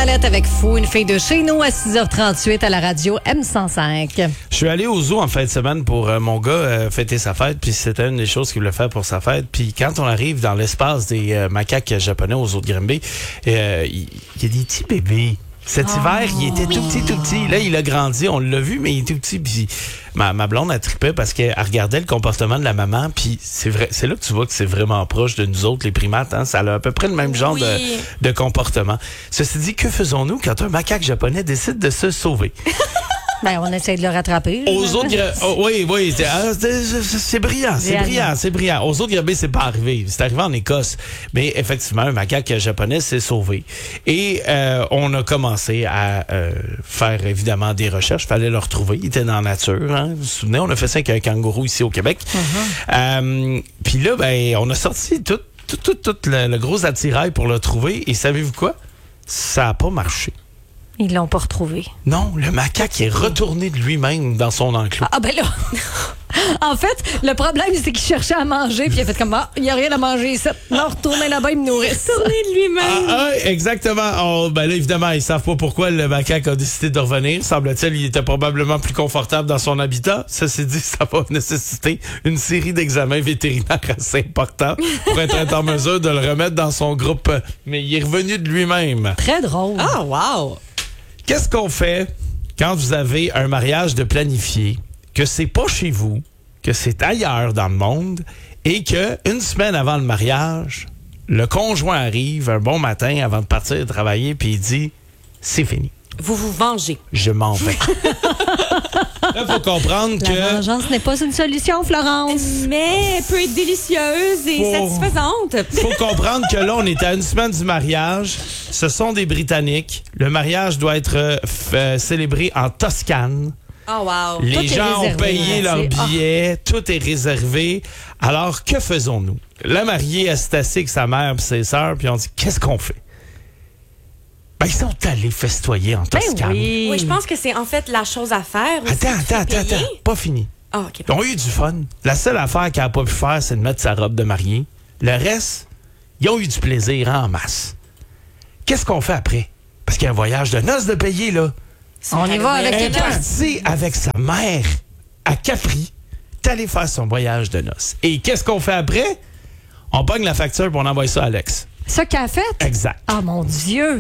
Ouellette avec Fou, une fille de chez nous à 6h38 à la radio M105. Je suis allé au zoo en fin de semaine pour mon gars fêter sa fête, puis c'était une des choses qu'il voulait faire pour sa fête. Puis quand on arrive dans l'espace des macaques japonais au zoo de Granby, il y a des petits bébés. Cet hiver, il était tout petit. Là, il a grandi, on l'a vu, mais il est tout petit. Puis ma blonde a trippé parce qu'elle regardait le comportement de la maman. Puis c'est vrai, c'est là que tu vois que c'est vraiment proche de nous autres, les primates. Hein? Ça a à peu près le même genre de comportement. Ceci dit, que faisons-nous quand un macaque japonais décide de se sauver? Ben, on essaie de le rattraper. Aux autres, oui, c'est brillant. Aux autres Granby, c'est pas arrivé. C'est arrivé en Écosse. Mais effectivement, un macaque japonais s'est sauvé. Et on a commencé à faire évidemment des recherches. Fallait le retrouver. Il était dans la nature. Hein? Vous vous souvenez, on a fait ça avec un kangourou ici au Québec. Puis là, ben, on a sorti tout le gros attirail pour le trouver. Et savez-vous quoi? Ça a pas marché. Ils l'ont pas retrouvé. Non, le macaque est retourné de lui-même dans son enclos. Ah ben là, en fait, le problème, c'est qu'il cherchait à manger, puis il a fait comme, il n'y a rien à manger ici. Non, retournez là-bas, il me nourrit. Retourner de lui-même. Exactement. Oh, ben là, évidemment, ils savent pas pourquoi le macaque a décidé de revenir. Semble-t-il, il était probablement plus confortable dans son habitat. Ceci dit, ça va nécessiter une série d'examens vétérinaires assez importants pour être en mesure de le remettre dans son groupe. Mais il est revenu de lui-même. Très drôle. Ah, wow! Qu'est-ce qu'on fait quand vous avez un mariage de planifié, que c'est pas chez vous, que c'est ailleurs dans le monde, et que une semaine avant le mariage, le conjoint arrive un bon matin avant de partir travailler, puis il dit « C'est fini. Vous vous vengez. Je m'en vais. » Là, il faut comprendre que... La vengeance n'est pas une solution, Florence. Mais elle peut être délicieuse et satisfaisante. Faut comprendre que là, on est à une semaine du mariage. Ce sont des Britanniques. Le mariage doit être célébré en Toscane. Oh wow. Les gens ont payé leur billet. Tout est réservé. Alors, que faisons-nous? La mariée, elle s'est assise avec sa mère et ses sœurs, puis on dit, qu'est-ce qu'on fait? Ben, ils sont allés festoyer en Toscane. Oui. Oui, je pense que c'est en fait la chose à faire. Attends. Pas fini. Ah, OK. Ils ont eu du fun. La seule affaire qu'elle n'a pas pu faire, c'est de mettre sa robe de mariée. Le reste, ils ont eu du plaisir en masse. Qu'est-ce qu'on fait après? Parce qu'il y a un voyage de noces de payer, là. On y va avec Elle est quelqu'un. partie avec sa mère à Capri, d'aller faire son voyage de noces. Et qu'est-ce qu'on fait après? On pogne la facture et on envoie ça à Alex. Ça qu'elle a fait? Exact. Ah, mon Dieu!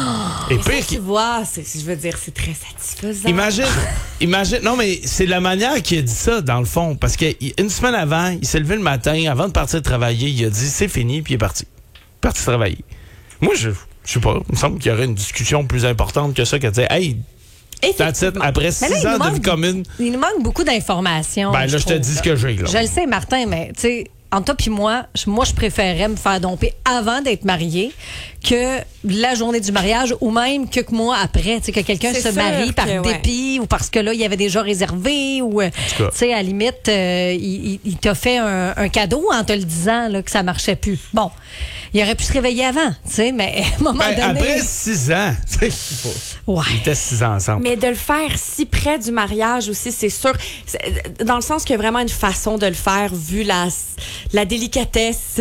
Et Mais pire ça, tu vois, je veux dire, c'est très satisfaisant. Imagine, non, mais c'est la manière qu'il a dit ça, dans le fond. Parce qu'une semaine avant, il s'est levé le matin, avant de partir travailler, il a dit c'est fini, puis il est parti. Parti travailler. Moi, je sais pas, il me semble qu'il y aurait une discussion plus importante que ça, que de dire, hey, that's it, après 6 ans de vie commune. Il nous manque beaucoup d'informations. Ben là, je te dis ce que j'ai, là. Je le sais, Martin, mais tu sais, entre toi puis moi, je préférerais me faire domper avant d'être mariée que la journée du mariage ou même que moi après. Tu sais, que quelqu'un se marie par dépit ou parce que là, il y avait déjà réservé ou, tu sais, à la limite, il t'a fait un cadeau en te le disant là, que ça marchait plus. Bon, il aurait pu se réveiller avant, tu sais, mais à un moment donné... Après 6 ans, ouais. Ils étaient 6 ans ensemble. Mais de le faire si près du mariage aussi, c'est sûr. Dans le sens qu'il y a vraiment une façon de le faire vu la délicatesse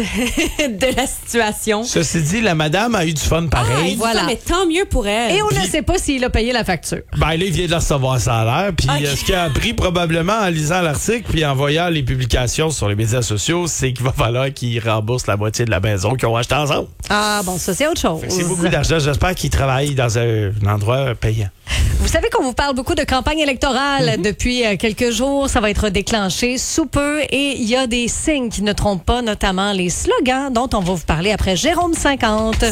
de la situation. Ceci dit, la madame a eu du fun pareil. Voilà. Ça, mais tant mieux pour elle. Et on ne sait pas s'il a payé la facture. Ben là, il vient de recevoir ça à l'air. Puis ce qu'il a appris probablement en lisant l'article puis en voyant les publications sur les médias sociaux, c'est qu'il va falloir qu'il rembourse la moitié de la maison qu'ils ont acheté ensemble. Ah bon, ça c'est autre chose. C'est beaucoup d'argent. J'espère qu'il travaille dans un endroit payant. Vous savez qu'on vous parle beaucoup de campagne électorale depuis quelques jours. Ça va être déclenché sous peu et il y a des signes qui ne trompent pas, notamment les slogans dont on va vous parler après Jérôme 50.